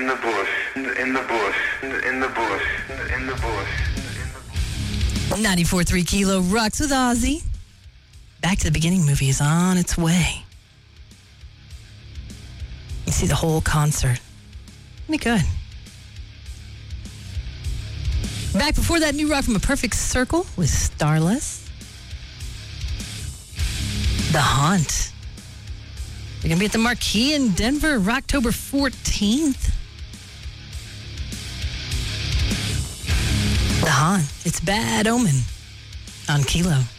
the bush, in the bush, in the bush, in the bush. 94.3 Kilo rocks with Ozzy. Back to the Beginning movie is on its way. You see the whole concert. Pretty good. Back before that, new rock from A Perfect Circle with Starless. The Haunt. They're going to be at the Marquee in Denver, October 14th. The Haunt. It's Bad Omen on Kilo.